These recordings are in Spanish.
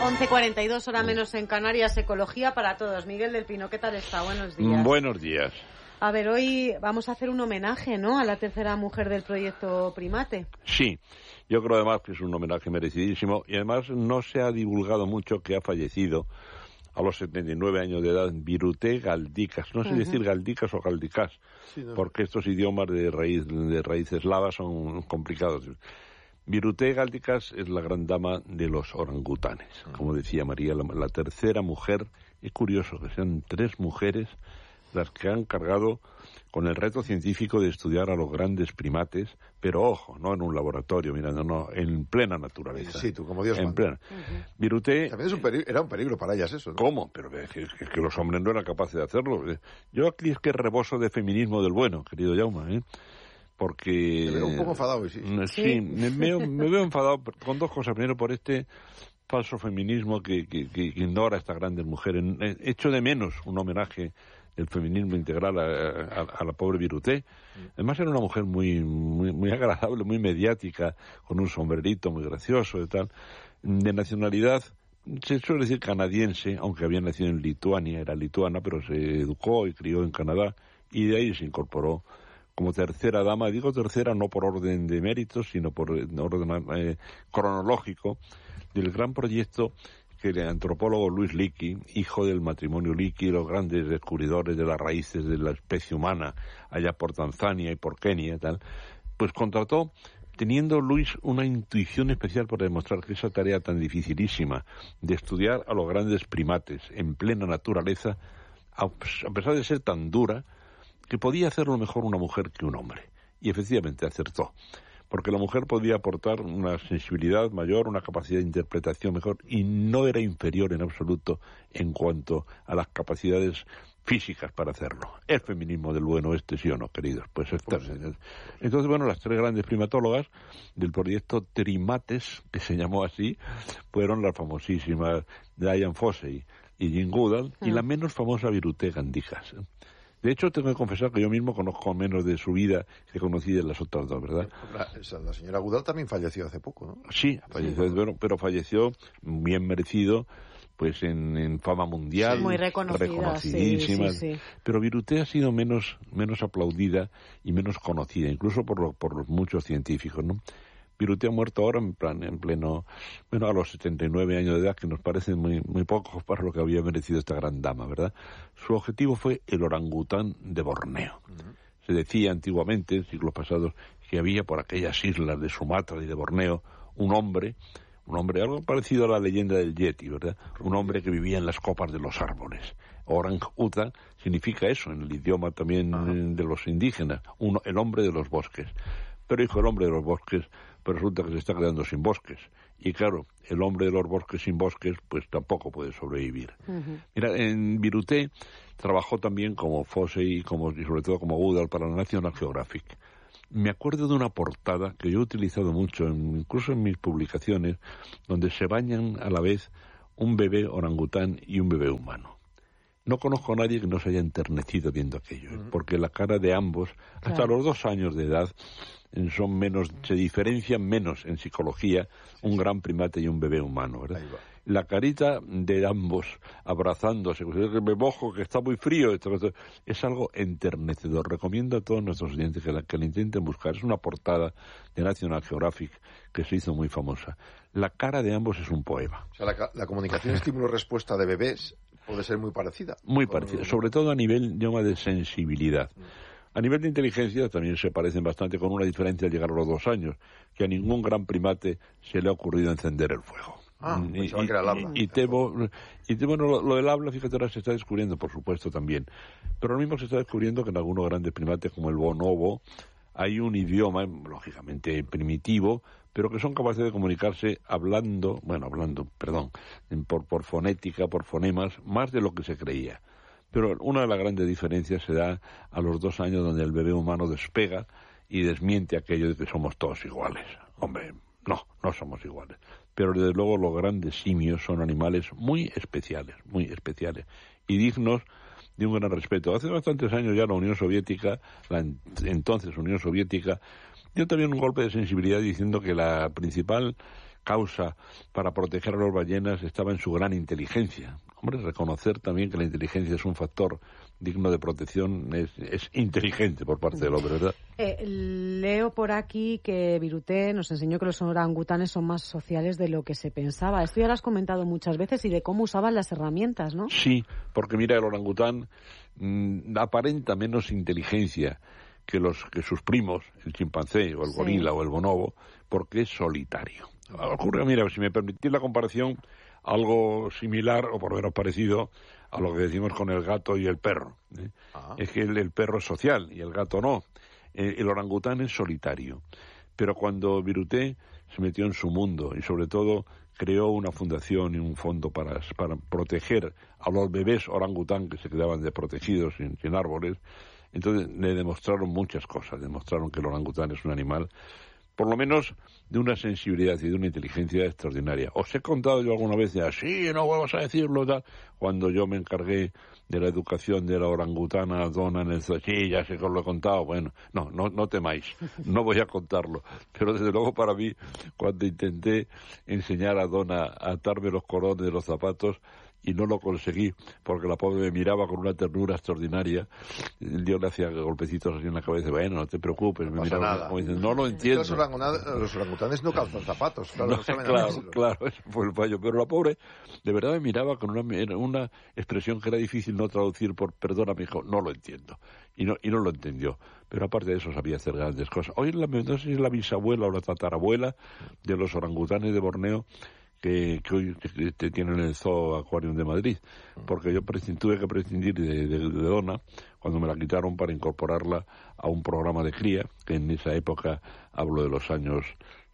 11:42, hora menos en Canarias, Ecología para Todos. Miguel del Pino, ¿qué tal está? Buenos días. Buenos días. A ver, hoy vamos a hacer un homenaje, ¿no?, a la tercera mujer del proyecto Primate. Sí, yo creo además que es un homenaje merecidísimo y además no se ha divulgado mucho que ha fallecido a los 79 años de edad Biruté Galdicas. No sé decir Galdicas o Galdicás, sí, no, porque estos idiomas de raíz eslava son complicados. Biruté Galdicas es la gran dama de los orangutanes, como decía María, la tercera mujer. Es curioso que sean tres mujeres las que han cargado con el reto científico de estudiar a los grandes primates, pero ojo, no en un laboratorio, mirando, no, en plena naturaleza. Sí, tú, como Dios en manda. Plena. Biruté... También era un peligro para ellas eso, ¿no? ¿Cómo? Pero es que los hombres no eran capaces de hacerlo. Yo aquí es que reboso de feminismo del bueno, querido Jaume, porque... Me veo un poco enfadado hoy, sí. Sí, me veo enfadado con dos cosas. Primero, por este falso feminismo que ignora a estas grandes mujeres. Echo de menos un homenaje del feminismo integral a la pobre Biruté. Además era una mujer muy agradable, muy mediática, con un sombrerito muy gracioso y tal. De nacionalidad, se suele decir canadiense, aunque había nacido en Lituania, era lituana, pero se educó y crió en Canadá, y de ahí se incorporó como tercera dama. Digo tercera no por orden de méritos, sino por orden cronológico, del gran proyecto que el antropólogo Luis Leakey, hijo del matrimonio Leakey, los grandes descubridores de las raíces de la especie humana allá por Tanzania y por Kenia y tal, pues contrató, teniendo Luis una intuición especial para demostrar que esa tarea tan dificilísima de estudiar a los grandes primates en plena naturaleza, a pesar de ser tan dura, que podía hacerlo mejor una mujer que un hombre. Y efectivamente acertó, porque la mujer podía aportar una sensibilidad mayor, una capacidad de interpretación mejor, y no era inferior en absoluto en cuanto a las capacidades físicas para hacerlo. El feminismo del bueno ¿sí o no, queridos? Pues está. Entonces, bueno, las tres grandes primatólogas del proyecto Trimates, que se llamó así, fueron las famosísimas Diane Fossey y Jean Goodall, y la menos famosa Biruté Galdicas. De hecho, tengo que confesar que yo mismo conozco menos de su vida que conocí de las otras dos, ¿verdad? La señora Goodall también falleció hace poco, ¿no? Sí, falleció, pero falleció bien merecido, pues en fama mundial, muy reconocidísima. Sí. Pero Biruté ha sido menos aplaudida y menos conocida, incluso por los muchos científicos, ¿no? Biruté ha muerto ahora en pleno, a los 79 años de edad, que nos parecen muy pocos para lo que había merecido esta gran dama, ¿verdad? Su objetivo fue el orangután de Borneo. Se decía antiguamente, en siglos pasados, que había por aquellas islas de Sumatra y de Borneo un hombre, algo parecido a la leyenda del Yeti, ¿verdad? Un hombre que vivía en las copas de los árboles. Orang-utan significa eso, en el idioma también de los indígenas, el hombre de los bosques. Pero hijo, el hombre de los bosques, pues resulta que se está quedando sin bosques. Y claro, el hombre de los bosques sin bosques, pues tampoco puede sobrevivir. Mira, en Biruté trabajó también como Fossey y sobre todo como Goodall para la National Geographic. Me acuerdo de una portada que yo he utilizado mucho, incluso en mis publicaciones, donde se bañan a la vez un bebé orangután y un bebé humano. No conozco a nadie que no se haya enternecido viendo aquello, porque la cara de ambos, hasta los 2 años de edad, se diferencian menos en psicología un gran primate y un bebé humano, ¿verdad? La carita de ambos abrazándose, que me mojo, que está muy frío, es algo enternecedor. Recomiendo a todos nuestros oyentes que la intenten buscar. Es una portada de National Geographic que se hizo muy famosa. La cara de ambos es un poema. O sea, la comunicación estímulo-respuesta de bebés puede ser muy parecida. Muy parecida, sobre todo a nivel de sensibilidad. A nivel de inteligencia también se parecen bastante, con una diferencia al llegar a los 2 años, que a ningún gran primate se le ha ocurrido encender el fuego. Pensaba que era el habla. Bueno, lo del habla, fíjate, ahora se está descubriendo, por supuesto, también. Pero lo mismo se está descubriendo que en algunos grandes primates, como el bonobo, hay un idioma, lógicamente primitivo, pero que son capaces de comunicarse por fonética, por fonemas, más de lo que se creía. Pero una de las grandes diferencias se da a los 2 años, donde el bebé humano despega y desmiente aquello de que somos todos iguales. Hombre, no somos iguales. Pero desde luego los grandes simios son animales muy especiales y dignos de un gran respeto. Hace bastantes años ya la Unión Soviética, la entonces Unión Soviética, dio también un golpe de sensibilidad diciendo que la principal causa para proteger a las ballenas estaba en su gran inteligencia. Hombre, reconocer también que la inteligencia es un factor digno de protección es inteligente por parte del hombre, ¿verdad? Leo por aquí que Viruté nos enseñó que los orangutanes son más sociales de lo que se pensaba. Esto ya lo has comentado muchas veces, y de cómo usaban las herramientas, ¿no? Sí, porque mira, el orangután aparenta menos inteligencia que sus primos, el chimpancé o el gorila o el bonobo, porque es solitario. Ocurre, mira, si me permitís la comparación, algo similar o por lo menos parecido a lo que decimos con el gato y el perro. Es que el perro es social y el gato no. El orangután es solitario. Pero cuando Viruté se metió en su mundo y sobre todo creó una fundación y un fondo para proteger a los bebés orangután que se quedaban desprotegidos sin árboles, entonces le demostraron muchas cosas. Demostraron que el orangután es un animal, por lo menos, de una sensibilidad y de una inteligencia extraordinaria. Os he contado yo alguna vez, sí, no vuelvas a decirlo, tal, cuando yo me encargué de la educación de la orangutana Dona en el zoo. Sí, ya sé que os lo he contado. Bueno, no temáis, no voy a contarlo. Pero desde luego para mí, cuando intenté enseñar a Dona a atarme los cordones de los zapatos, y no lo conseguí, porque la pobre me miraba con una ternura extraordinaria. Yo le hacía golpecitos así en la cabeza, bueno, no te preocupes, me miraba como diciendo, no lo entiendo. Los orangutanes no calzan zapatos, claro. Claro, ese fue el fallo. Pero la pobre, de verdad me miraba con una expresión que era difícil no traducir por, perdona, me dijo, no lo entiendo. Y no lo entendió. Pero aparte de eso sabía hacer grandes cosas. Hoy no sé si es la bisabuela o la tatarabuela de los orangutanes de Borneo, que hoy tienen en el Zoo Aquarium de Madrid, porque yo tuve que prescindir de Dona cuando me la quitaron para incorporarla a un programa de cría, que en esa época, hablo de los años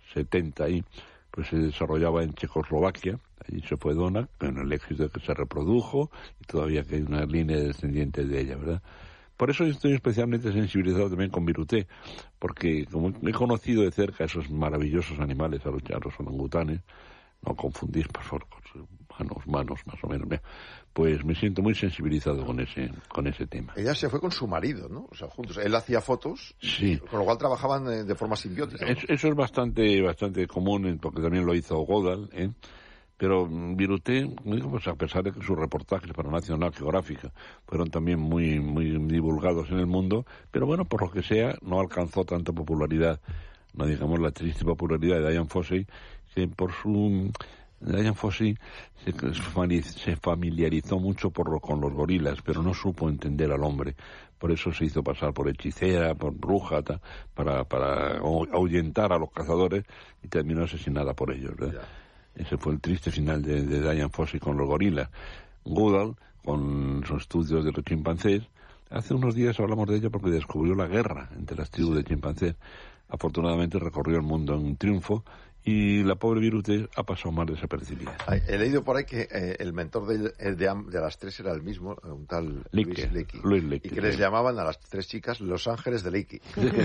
70 y pues se desarrollaba en Checoslovaquia. Allí se fue Dona, con el éxito de que se reprodujo, y todavía que hay una línea de descendientes de ella, ¿verdad? Por eso estoy especialmente sensibilizado también con Viruté, porque como he conocido de cerca a esos maravillosos animales, a los orangutanes, no confundís, por favor, con manos más o menos, pues me siento muy sensibilizado con ese tema. Ella se fue con su marido, ¿no? O sea, juntos. Él hacía fotos, sí, con lo cual trabajaban de forma simbiótica, ¿no? Eso es bastante común, porque también lo hizo Godal, Pero Viruté, pues a pesar de que sus reportajes para National Geographic fueron también muy, muy divulgados en el mundo, pero bueno, por lo que sea, no alcanzó tanta popularidad, no digamos la triste popularidad de Dian Fossey, que Dian Fossey se familiarizó mucho con los gorilas, pero no supo entender al hombre. Por eso se hizo pasar por hechicera, por bruja, para ahuyentar a los cazadores, y terminó asesinada por ellos, ¿verdad? Ese fue el triste final de Dian Fossey con los gorilas. Goodall, con sus estudios de los chimpancés, hace unos días hablamos de ella porque descubrió la guerra entre las tribus de chimpancés. Afortunadamente recorrió el mundo en un triunfo, y la pobre Viruté ha pasado más desapercibida. He leído por ahí que el mentor de las tres era el mismo, un tal Luis Leakey. Y que les llamaban a las tres chicas Los Ángeles de Leakey.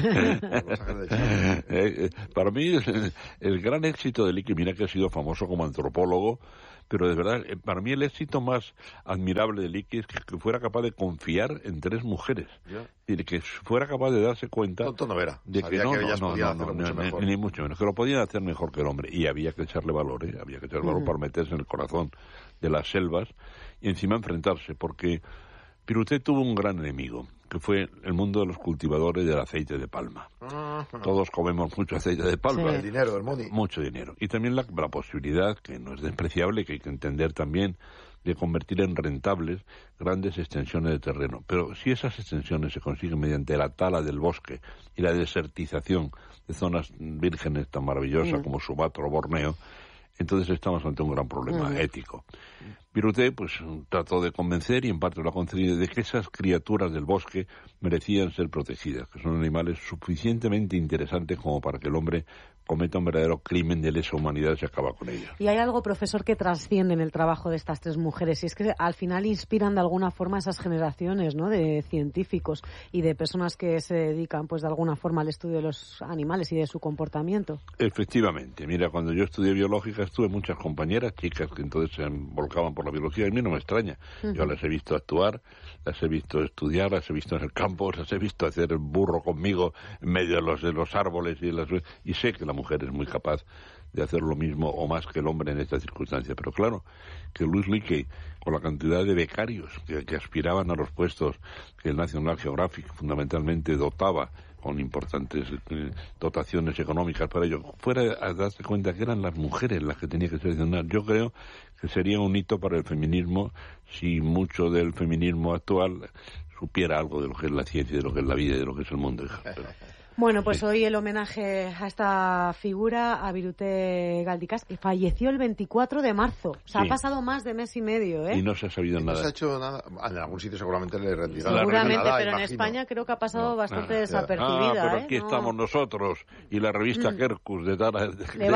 Para mí, el gran éxito de Leakey, mira que ha sido famoso como antropólogo, pero de verdad, para mí el éxito más admirable de Leakey es que fuera capaz de confiar en tres mujeres. Y de que fuera capaz de darse cuenta no era. De que ni mucho menos, que lo podían hacer mejor que el hombre. Y había que echarle valor, había que echarle valor para meterse en el corazón de las selvas y encima enfrentarse, porque Viruté tuvo un gran enemigo, que fue el mundo de los cultivadores del aceite de palma. Todos comemos mucho aceite de palma. Sí. El dinero, el money. Mucho dinero. Y también la posibilidad, que no es despreciable, que hay que entender también, de convertir en rentables grandes extensiones de terreno. Pero si esas extensiones se consiguen mediante la tala del bosque y la desertización de zonas vírgenes tan maravillosas como Sumatra o Borneo, entonces estamos ante un gran problema ético. Viruté pues trató de convencer, y en parte lo ha conseguido, de que esas criaturas del bosque merecían ser protegidas, que son animales suficientemente interesantes como para que el hombre cometa un verdadero crimen de lesa humanidad y se acaba con ella. Y hay algo, profesor, que trasciende en el trabajo de estas tres mujeres, y es que al final inspiran de alguna forma esas generaciones, ¿no?, de científicos y de personas que se dedican, pues de alguna forma, al estudio de los animales y de su comportamiento. Efectivamente. Mira, cuando yo estudié biológica, tuve muchas compañeras, chicas que entonces se volcaban por la biología, y a mí no me extraña. Yo las he visto actuar, las he visto estudiar, las he visto en el campo, las he visto hacer el burro conmigo en medio de los árboles, y sé que la mujer es muy capaz de hacer lo mismo o más que el hombre en esta circunstancia. Pero claro, que Louis Leakey, con la cantidad de becarios que aspiraban a los puestos que el National Geographic fundamentalmente dotaba, con importantes dotaciones económicas para ello, fuera a darse cuenta que eran las mujeres las que tenían que seleccionar. Yo creo que sería un hito para el feminismo si mucho del feminismo actual supiera algo de lo que es la ciencia, de lo que es la vida y de lo que es el mundo. Bueno, pues hoy el homenaje a esta figura, a Birute Galdikas, que falleció el 24 de marzo. O sea, ha pasado más de mes y medio, ¿eh? Y no se ha sabido nada. No se ha hecho nada. En algún sitio seguramente le rendirá. Seguramente, nada, pero imagino. en España creo que ha pasado bastante desapercibida. Pero aquí estamos nosotros y la revista Quercus de cara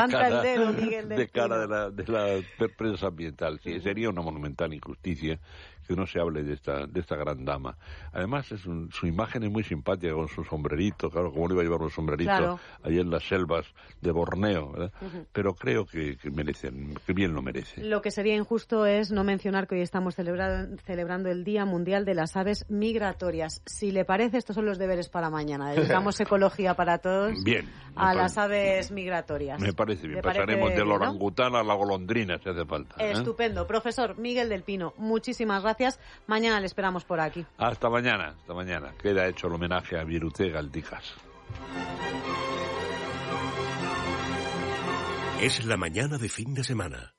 de la prensa ambiental. Sí, sería una monumental injusticia que no se hable de esta gran dama. Además, su imagen es muy simpática con su sombrerito, claro, como le iba a llevar un sombrerito allí en las selvas de Borneo, ¿verdad? Pero creo que bien lo merece. Lo que sería injusto es no mencionar que hoy estamos celebrando el Día Mundial de las Aves Migratorias. Si le parece, estos son los deberes para mañana. Dedicamos ecología para todos a las aves migratorias. Me parece bien. Pasaremos del orangután a la golondrina, si hace falta. Estupendo. Profesor Miguel del Pino, muchísimas gracias. Mañana le esperamos por aquí. Hasta mañana. Queda hecho el homenaje a Birute Galdikas. Es la mañana de fin de semana.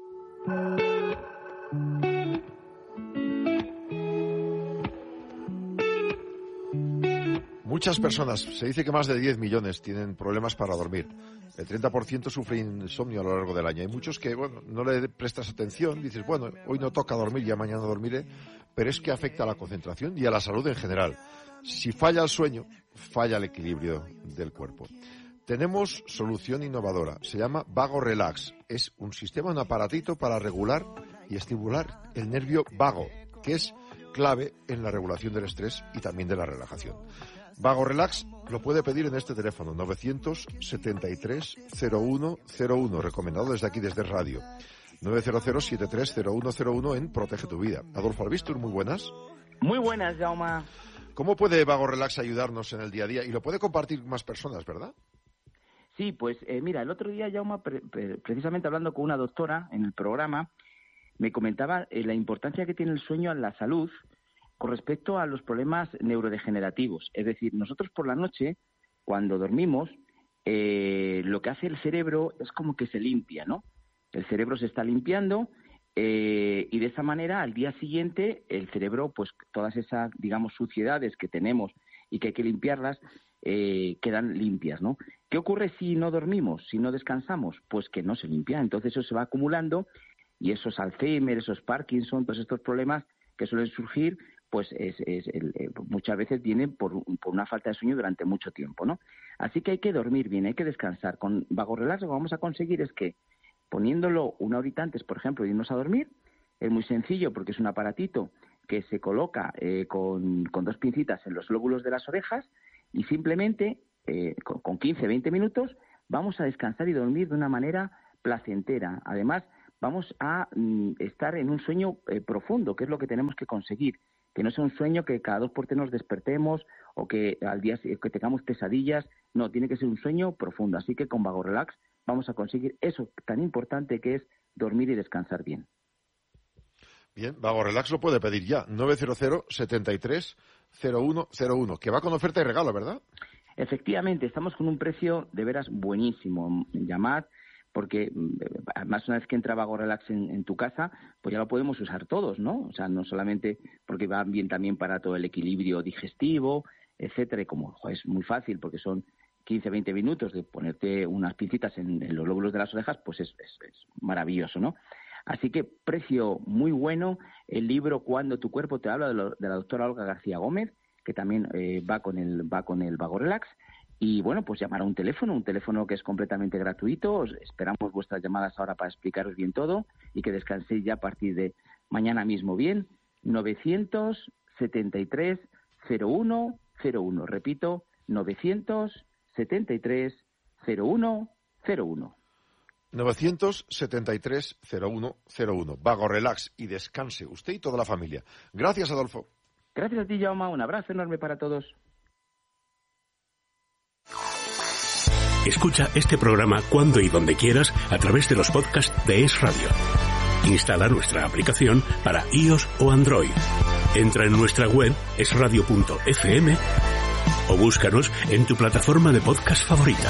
Muchas personas, se dice que más de 10 millones tienen problemas para dormir. El 30% sufre insomnio a lo largo del año. Hay muchos que, no le prestas atención, dices, hoy no toca dormir, ya mañana dormiré, pero es que afecta a la concentración y a la salud en general. Si falla el sueño, falla el equilibrio del cuerpo. Tenemos solución innovadora, se llama Vago Relax. Es un sistema, un aparatito para regular y estimular el nervio vago, que es clave en la regulación del estrés y también de la relajación. Vago Relax lo puede pedir en este teléfono, 973-0101, recomendado desde aquí, desde radio. 900-730101 en Protege tu Vida. Adolfo Albistur, muy buenas. Muy buenas, Jaume. ¿Cómo puede Vago Relax ayudarnos en el día a día? Y lo puede compartir más personas, ¿verdad? Sí, pues mira, el otro día, Jaume, precisamente hablando con una doctora en el programa, me comentaba la importancia que tiene el sueño en la salud con respecto a los problemas neurodegenerativos. Es decir, nosotros por la noche, cuando dormimos, lo que hace el cerebro es como que se limpia, ¿no? El cerebro se está limpiando y de esa manera, al día siguiente, el cerebro, pues todas esas, digamos, suciedades que tenemos y que hay que limpiarlas, quedan limpias, ¿no? ¿Qué ocurre si no dormimos, si no descansamos? Pues que no se limpia. Entonces eso se va acumulando y esos Alzheimer, esos Parkinson, todos estos problemas que suelen surgir, pues muchas veces vienen por una falta de sueño durante mucho tiempo, ¿no? Así que hay que dormir bien, hay que descansar. Con Vago Relax lo que vamos a conseguir es que, poniéndolo una horita antes, por ejemplo, de irnos a dormir, es muy sencillo porque es un aparatito que se coloca con 2 pincitas en los lóbulos de las orejas y simplemente con 15-20 minutos vamos a descansar y dormir de una manera placentera. Además, vamos a estar en un sueño profundo, que es lo que tenemos que conseguir. Que no sea un sueño que cada 2 por 3 nos despertemos o que al día que tengamos pesadillas. No, tiene que ser un sueño profundo. Así que con Vago Relax vamos a conseguir eso tan importante que es dormir y descansar bien. Bien, Vago Relax lo puede pedir ya. 900-73-0101, que va con oferta y regalo, ¿verdad? Efectivamente, estamos con un precio de veras buenísimo. Llamad, porque además una vez que entra Vago Relax en tu casa, pues ya lo podemos usar todos, ¿no? O sea, no solamente porque va bien también para todo el equilibrio digestivo, etcétera, y como es muy fácil porque son 15-20 minutos de ponerte unas pincitas en los lóbulos de las orejas, pues es maravilloso, ¿no? Así que precio muy bueno. El libro Cuando tu cuerpo te habla de la doctora Olga García Gómez, que también va con el Vago Relax. Y bueno, pues llamar a un teléfono que es completamente gratuito. Esperamos vuestras llamadas ahora para explicaros bien todo y que descanséis ya a partir de mañana mismo bien. 973-0101. Repito, 973-0101. 973-0101. Vago Relax y descanse usted y toda la familia. Gracias, Adolfo. Gracias a ti, Jaume. Un abrazo enorme para todos. Escucha este programa cuando y donde quieras a través de los podcasts de Es Radio. Instala nuestra aplicación para iOS o Android. Entra en nuestra web esradio.fm o búscanos en tu plataforma de podcast favorita.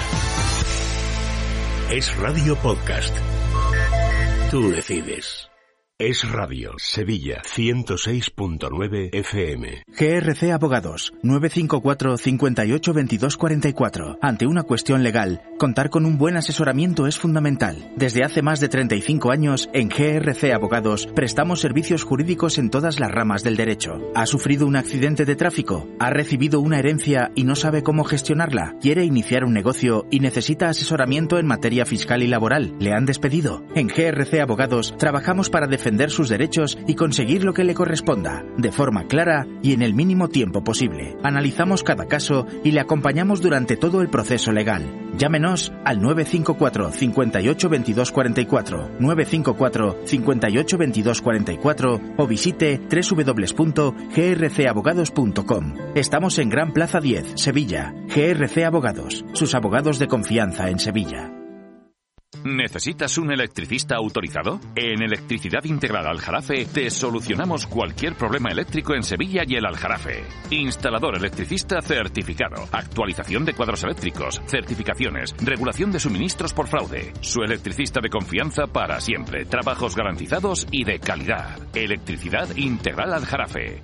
Es Radio Podcast. Tú decides. Es Radio, Sevilla, 106.9 FM. GRC Abogados, 954 58 22 44. Ante una cuestión legal, contar con un buen asesoramiento es fundamental. Desde hace más de 35 años, en GRC Abogados, prestamos servicios jurídicos en todas las ramas del derecho. ¿Ha sufrido un accidente de tráfico? ¿Ha recibido una herencia y no sabe cómo gestionarla? ¿Quiere iniciar un negocio y necesita asesoramiento en materia fiscal y laboral? ¿Le han despedido? En GRC Abogados, trabajamos para defender sus derechos y conseguir lo que le corresponda, de forma clara y en el mínimo tiempo posible. Analizamos cada caso y le acompañamos durante todo el proceso legal. Llámenos al 954 58 22 44, 954 58 22 44 o visite www.grcabogados.com. Estamos en Gran Plaza 10, Sevilla. GRC Abogados, sus abogados de confianza en Sevilla. ¿Necesitas un electricista autorizado? En Electricidad Integral Aljarafe te solucionamos cualquier problema eléctrico en Sevilla y el Aljarafe. Instalador electricista certificado, actualización de cuadros eléctricos, certificaciones, regulación de suministros por fraude. Su electricista de confianza para siempre, trabajos garantizados y de calidad. Electricidad Integral Aljarafe.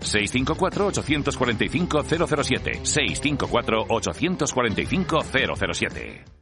654-845-007. 654-845-007.